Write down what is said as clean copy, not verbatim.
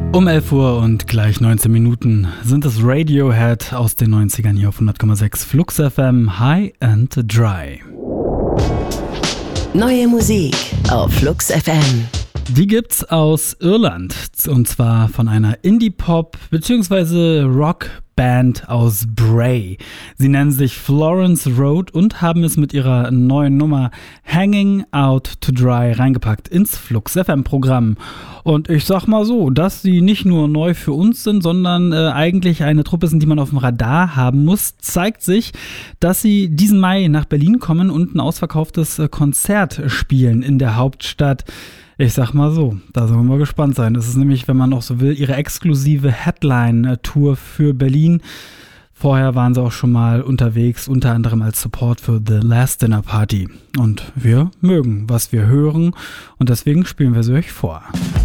Um 11 Uhr und gleich 19 Minuten sind es Radiohead aus den 90ern hier auf 100,6 Flux FM, High and Dry. Neue Musik auf Flux FM. Die gibt's aus Irland, und zwar von einer Indie-Pop- bzw. Rock-Band aus Bray. Sie nennen sich Florence Road und haben es mit ihrer neuen Nummer Hanging Out to Dry reingepackt ins Flux FM-Programm. Und ich sag mal so, dass sie nicht nur neu für uns sind, sondern eigentlich eine Truppe sind, die man auf dem Radar haben muss, zeigt sich, dass sie diesen Mai nach Berlin kommen und ein ausverkauftes Konzert spielen in der Hauptstadt. Ich sag mal so, da sollen wir gespannt sein. Das ist nämlich, wenn man auch so will, ihre exklusive Headline-Tour für Berlin. Vorher waren sie auch schon mal unterwegs, unter anderem als Support für The Last Dinner Party. Und wir mögen, was wir hören, und deswegen spielen wir sie euch vor.